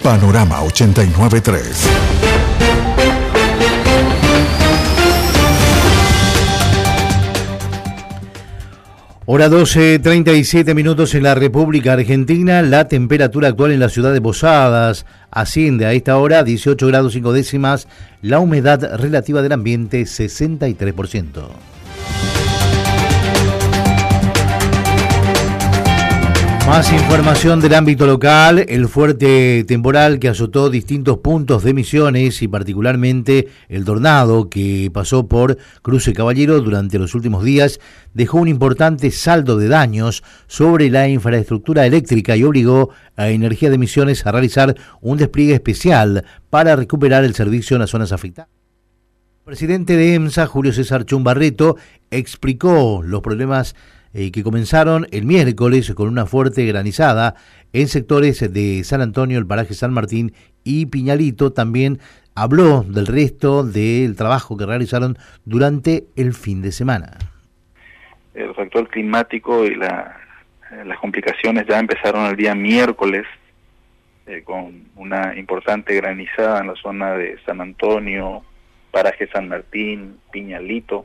Panorama 89.3. Hora 12:37 minutos en la República Argentina. La temperatura actual en la ciudad de Posadas asciende a esta hora 18 grados 5 décimas. La humedad relativa del ambiente 63%. Más información del ámbito local. El fuerte temporal que azotó distintos puntos de Misiones y particularmente el tornado que pasó por Cruce Caballero durante los últimos días dejó un importante saldo de daños sobre la infraestructura eléctrica y obligó a Energía de Misiones a realizar un despliegue especial para recuperar el servicio en las zonas afectadas. El presidente de EMSA, Julio César Chum Barreto, explicó los problemas que comenzaron el miércoles con una fuerte granizada en sectores de San Antonio, el paraje San Martín y Piñalito. También habló del resto del trabajo que realizaron durante el fin de semana. El factor climático y las complicaciones ya empezaron el día miércoles con una importante granizada en la zona de San Antonio, paraje San Martín, Piñalito,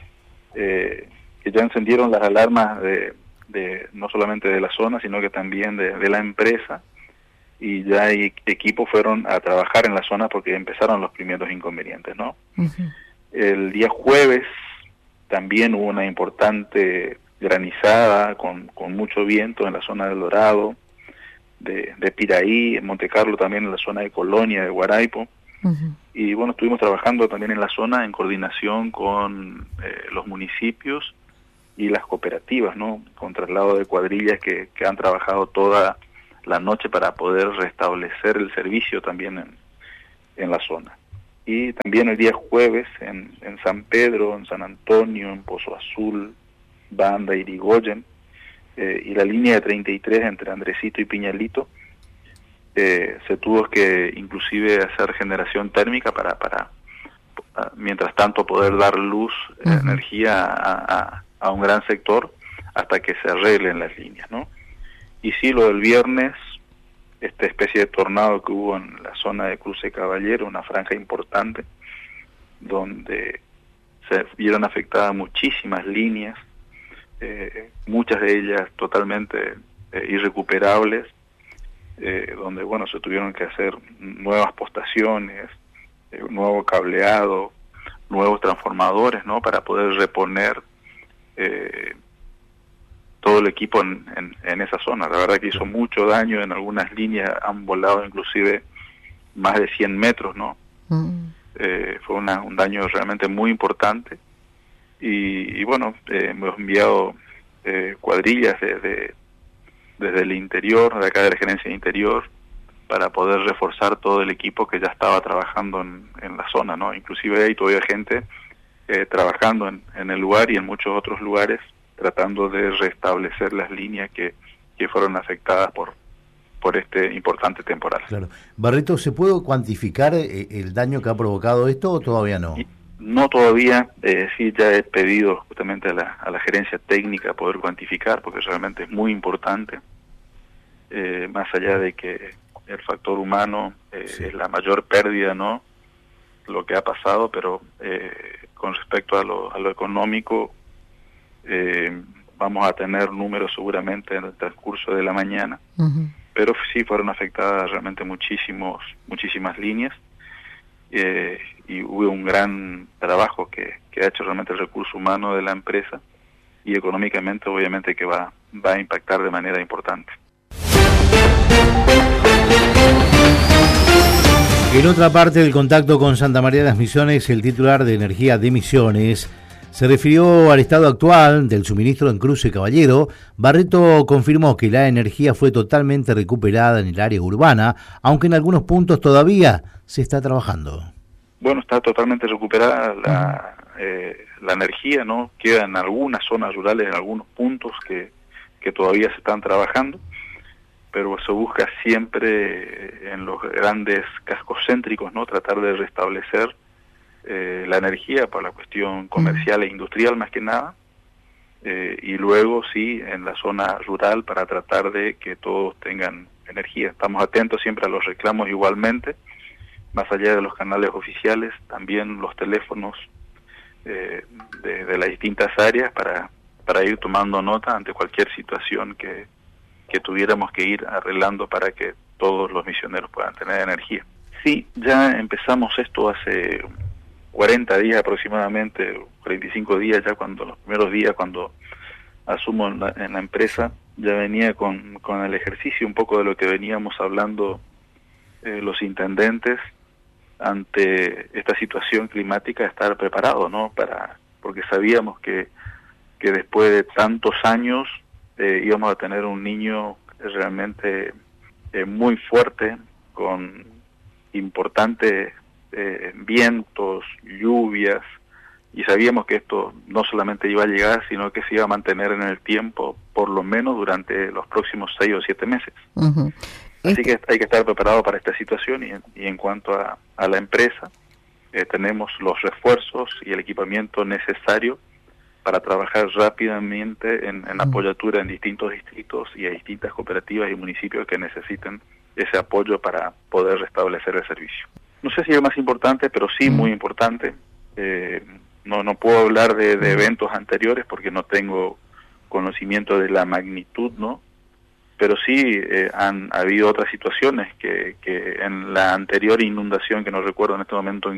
que ya encendieron las alarmas de no solamente de la zona, sino que también de la empresa, y ya equipos fueron a trabajar en la zona porque empezaron los primeros inconvenientes, ¿no? Uh-huh. El día jueves también hubo una importante granizada con mucho viento en la zona del Dorado, de Piraí, en Monte Carlo, también en la zona de Colonia, de Guaraipo. Uh-huh. Y bueno, estuvimos trabajando también en la zona en coordinación con los municipios y las cooperativas, ¿no? Con traslado de cuadrillas que han trabajado toda la noche para poder restablecer el servicio también en la zona. Y también el día jueves en San Pedro, en San Antonio, en Pozo Azul, Banda, Irigoyen, y la línea de 33 entre Andresito y Piñalito, se tuvo que inclusive hacer generación térmica para mientras tanto poder dar luz, uh-huh, energía a un gran sector hasta que se arreglen las líneas, ¿no? Y sí, lo del viernes, esta especie de tornado que hubo en la zona de Cruce Caballero, una franja importante, donde se vieron afectadas muchísimas líneas, muchas de ellas totalmente irrecuperables, donde, bueno, se tuvieron que hacer nuevas postaciones, nuevo cableado, nuevos transformadores, ¿no? Para poder reponer todo el equipo en esa zona. La verdad que hizo mucho daño, en algunas líneas han volado inclusive más de 100 metros, ¿no? Fue un daño realmente muy importante y bueno, hemos enviado cuadrillas desde el interior, de acá de la Gerencia de Interior, para poder reforzar todo el equipo que ya estaba trabajando en la zona, ¿no? Inclusive hay todavía gente trabajando en el lugar y en muchos otros lugares tratando de restablecer las líneas que fueron afectadas por este importante temporal. Claro. Barreto, ¿se puede cuantificar el daño que ha provocado esto o todavía no? No todavía, sí, ya he pedido justamente a la gerencia técnica poder cuantificar, porque realmente es muy importante, más allá de que el factor humano sí, es la mayor pérdida, ¿no? Lo que ha pasado, pero con respecto a lo económico, vamos a tener números seguramente en el transcurso de la mañana, uh-huh, pero sí fueron afectadas realmente muchísimas líneas, y hubo un gran trabajo que ha hecho realmente el recurso humano de la empresa, y económicamente obviamente que va a impactar de manera importante. En otra parte del contacto con Santa María de las Misiones, el titular de Energía de Misiones se refirió al estado actual del suministro en Cruce Caballero. Barreto confirmó que la energía fue totalmente recuperada en el área urbana, aunque en algunos puntos todavía se está trabajando. Bueno, está totalmente recuperada la energía, ¿no? Queda en algunas zonas rurales, en algunos puntos que todavía se están trabajando, pero se busca siempre en los grandes cascos céntricos, ¿no? Tratar de restablecer la energía para la cuestión comercial e industrial más que nada, y luego sí en la zona rural para tratar de que todos tengan energía. Estamos atentos siempre a los reclamos igualmente, más allá de los canales oficiales, también los teléfonos de las distintas áreas para ir tomando nota ante cualquier situación que tuviéramos que ir arreglando para que todos los misioneros puedan tener energía. Sí, ya empezamos esto hace 40 días aproximadamente, 45 días ya, cuando los primeros días cuando asumo en la empresa, ya venía con el ejercicio un poco de lo que veníamos hablando los intendentes ante esta situación climática, estar preparado, ¿no? Porque sabíamos que después de tantos años íbamos a tener un niño realmente muy fuerte, con importantes vientos, lluvias, y sabíamos que esto no solamente iba a llegar, sino que se iba a mantener en el tiempo, por lo menos durante los próximos 6 o 7 meses. Uh-huh. Así que hay que estar preparado para esta situación, y en cuanto a la empresa, tenemos los refuerzos y el equipamiento necesario para trabajar rápidamente en apoyatura en distintos distritos y a distintas cooperativas y municipios que necesiten ese apoyo para poder restablecer el servicio. No sé si es lo más importante, pero sí muy importante. No puedo hablar de eventos anteriores porque no tengo conocimiento de la magnitud, ¿no? Pero sí han habido otras situaciones que en la anterior inundación, que no recuerdo en este momento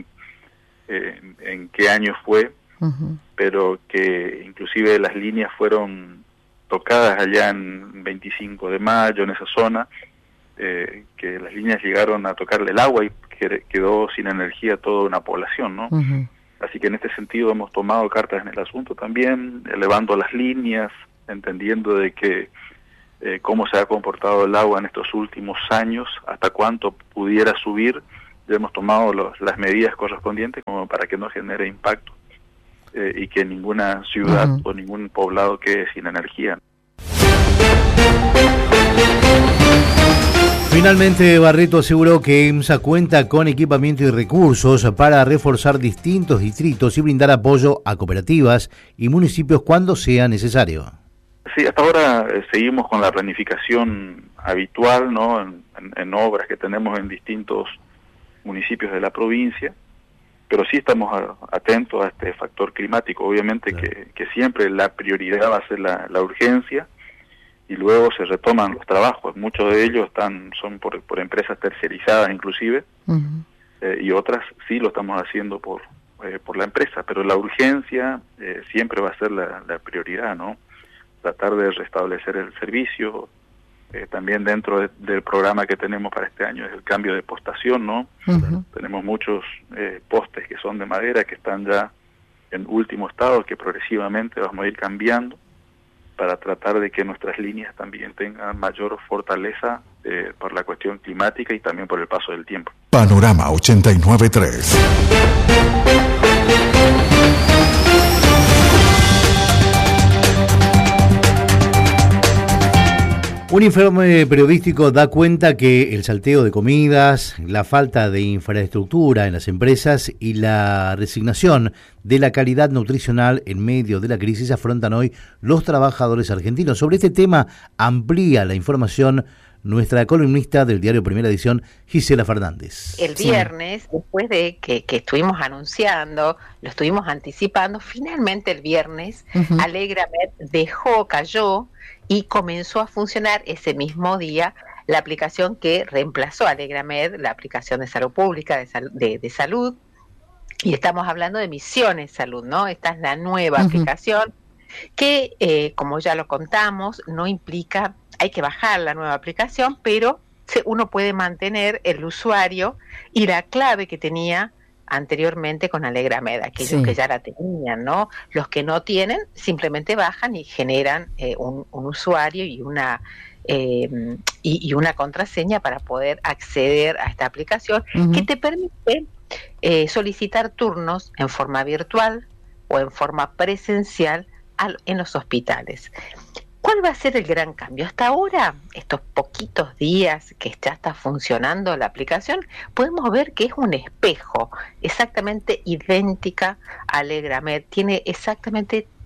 en qué año fue, uh-huh, pero que inclusive las líneas fueron tocadas allá en 25 de mayo, en esa zona, que las líneas llegaron a tocarle el agua y quedó sin energía toda una población, ¿no? Uh-huh. Así que en este sentido hemos tomado cartas en el asunto también, elevando las líneas, entendiendo de que cómo se ha comportado el agua en estos últimos años, hasta cuánto pudiera subir. Ya hemos tomado las medidas correspondientes como para que no genere impacto y que ninguna ciudad uh-huh, o ningún poblado quede sin energía. Finalmente, Barreto aseguró que EMSA cuenta con equipamiento y recursos para reforzar distintos distritos y brindar apoyo a cooperativas y municipios cuando sea necesario. Sí, hasta ahora seguimos con la planificación habitual, ¿no? En obras que tenemos en distintos municipios de la provincia, pero sí estamos atentos a este factor climático. Obviamente claro, que siempre la prioridad va a ser la urgencia, y luego se retoman los trabajos. Muchos de ellos son por empresas tercerizadas inclusive, uh-huh, y otras sí lo estamos haciendo por la empresa, pero la urgencia siempre va a ser la prioridad, ¿no? Tratar de restablecer el servicio. También dentro del programa que tenemos para este año es el cambio de postación, ¿no? Uh-huh. Tenemos muchos postes que son de madera, que están ya en último estado, que progresivamente vamos a ir cambiando para tratar de que nuestras líneas también tengan mayor fortaleza por la cuestión climática y también por el paso del tiempo. Panorama 89.3. Un informe periodístico da cuenta que el salteo de comidas, la falta de infraestructura en las empresas y la resignación de la calidad nutricional en medio de la crisis afrontan hoy los trabajadores argentinos. Sobre este tema amplía la información nuestra columnista del diario Primera Edición, Gisela Fernández. El viernes, después de que estuvimos anunciando, lo estuvimos anticipando, finalmente el viernes, uh-huh, Alegramed cayó y comenzó a funcionar ese mismo día la aplicación que reemplazó a Alegramed, la aplicación de salud pública, de salud, y estamos hablando de Misiones Salud, ¿no? Esta es la nueva uh-huh, aplicación que, como ya lo contamos, no implica, hay que bajar la nueva aplicación, pero uno puede mantener el usuario y la clave que tenía anteriormente con Alegramed, aquellos que ya la tenían, ¿no? Los que no tienen simplemente bajan y generan un usuario y una contraseña para poder acceder a esta aplicación, uh-huh, que te permite solicitar turnos en forma virtual o en forma presencial en los hospitales. ¿Cuál va a ser el gran cambio? Hasta ahora, estos poquitos días que ya está funcionando la aplicación, podemos ver que es un espejo exactamente idéntica a Alegramed. Tiene exactamente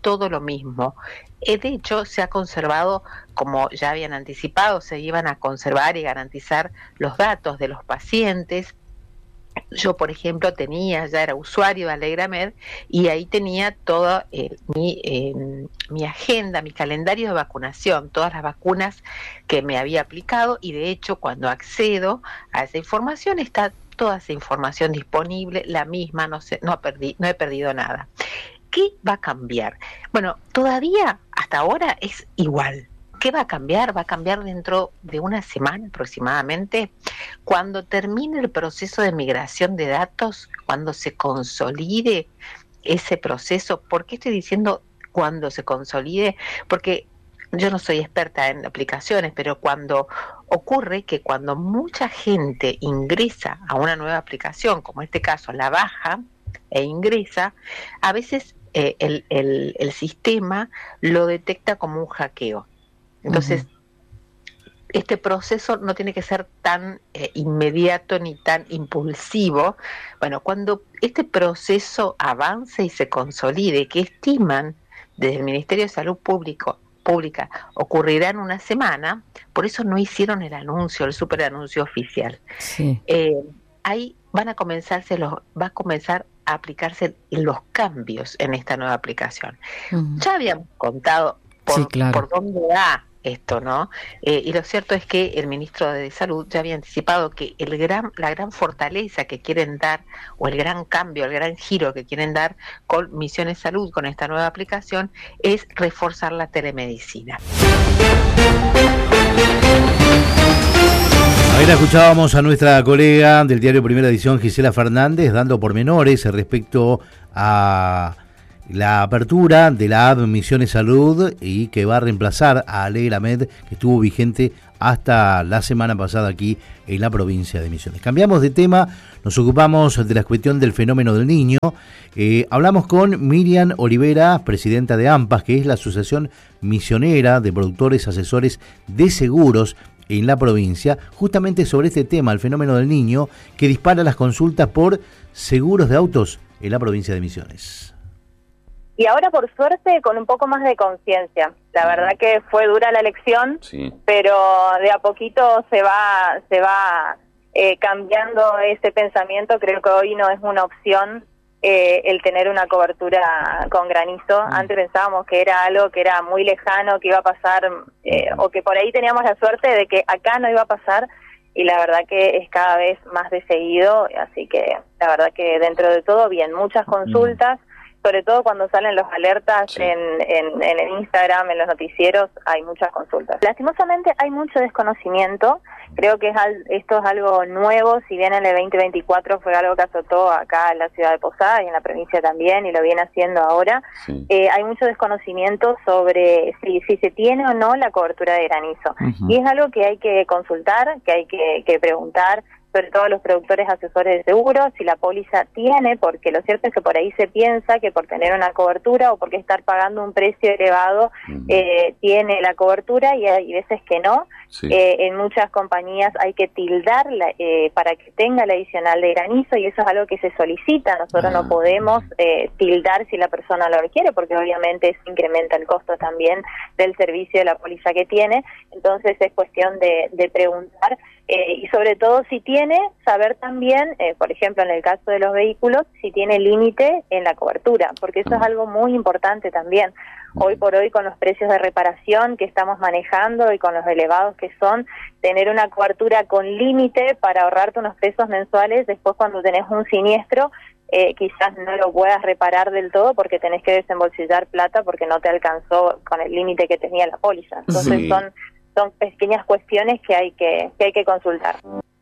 todo lo mismo. De hecho, se ha conservado, como ya habían anticipado, se iban a conservar y garantizar los datos de los pacientes. Yo, por ejemplo, ya era usuario de Alegramed y ahí tenía toda mi agenda, mi calendario de vacunación, todas las vacunas que me había aplicado, y de hecho cuando accedo a esa información está toda esa información disponible, la misma, no he perdido nada. ¿Qué va a cambiar? Bueno, todavía hasta ahora es igual. ¿Qué va a cambiar? Va a cambiar dentro de una semana aproximadamente, cuando termine el proceso de migración de datos, cuando se consolide ese proceso. ¿Por qué estoy diciendo cuando se consolide? Porque yo no soy experta en aplicaciones, pero cuando ocurre que cuando mucha gente ingresa a una nueva aplicación, como en este caso la baja e ingresa, a veces el sistema lo detecta como un hackeo. Entonces, este proceso no tiene que ser tan inmediato ni tan impulsivo. Bueno, cuando este proceso avance y se consolide, que estiman desde el Ministerio de Salud Pública ocurrirá en una semana, por eso no hicieron el anuncio, el superanuncio oficial. Sí. Ahí va a comenzar a aplicarse los cambios en esta nueva aplicación. Ya habíamos contado por dónde va esto, ¿no? Y lo cierto es que el ministro de Salud ya había anticipado que la gran fortaleza que quieren dar, o el gran cambio, el gran giro que quieren dar con Misiones Salud, con esta nueva aplicación, es reforzar la telemedicina. Ahí la escuchábamos a nuestra colega del diario Primera Edición, Gisela Fernández, dando pormenores respecto a la apertura de la app Misiones Salud, y que va a reemplazar a Alegramed, que estuvo vigente hasta la semana pasada aquí en la provincia de Misiones. Cambiamos de tema, nos ocupamos de la cuestión del fenómeno del niño. Hablamos con Miriam Olivera, presidenta de AMPAS, que es la Asociación Misionera de Productores Asesores de Seguros en la provincia, justamente sobre este tema, el fenómeno del niño, que dispara las consultas por seguros de autos en la provincia de Misiones. Y ahora, por suerte, con un poco más de conciencia. La verdad que fue dura la elección, pero de a poquito se va cambiando ese pensamiento. Creo que hoy no es una opción el tener una cobertura con granizo. Antes pensábamos que era algo que era muy lejano, que iba a pasar, o que por ahí teníamos la suerte de que acá no iba a pasar, y la verdad que es cada vez más de seguido. Así que la verdad que dentro de todo, bien, muchas consultas. Sobre todo cuando salen los alertas en el Instagram, en los noticieros, hay muchas consultas. Lastimosamente hay mucho desconocimiento. Creo que esto es algo nuevo, si bien en el 2024 fue algo que azotó acá en la ciudad de Posadas y en la provincia también, y lo viene haciendo ahora. Hay mucho desconocimiento sobre si se tiene o no la cobertura de granizo. Y es algo que hay que consultar, que hay que preguntar, sobre todo a los productores asesores de seguros, si la póliza tiene, porque lo cierto es que por ahí se piensa que por tener una cobertura o porque estar pagando un precio elevado tiene la cobertura, y hay veces que no. En muchas compañías hay que tildar para que tenga la adicional de granizo, y eso es algo que se solicita. Nosotros no podemos tildar si la persona lo requiere, porque obviamente eso incrementa el costo también del servicio de la póliza que tiene. Entonces es cuestión de preguntar, y sobre todo si tiene, saber también, por ejemplo en el caso de los vehículos, si tiene límite en la cobertura, porque eso es algo muy importante también. Hoy por hoy, con los precios de reparación que estamos manejando y con los elevados que son, tener una cobertura con límite para ahorrarte unos pesos mensuales, después cuando tenés un siniestro, quizás no lo puedas reparar del todo porque tenés que desembolsillar plata porque no te alcanzó con el límite que tenía la póliza. Entonces son pequeñas cuestiones que hay que consultar.